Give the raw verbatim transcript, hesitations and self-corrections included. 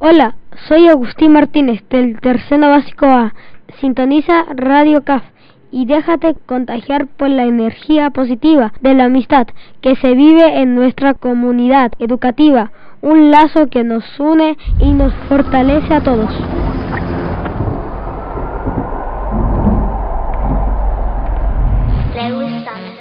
Hola, soy Agustín Martínez del Tercero Básico A. Sintoniza Radio C A F y déjate contagiar por la energía positiva de la amistad que se vive en nuestra comunidad educativa, un lazo que nos une y nos fortalece a todos.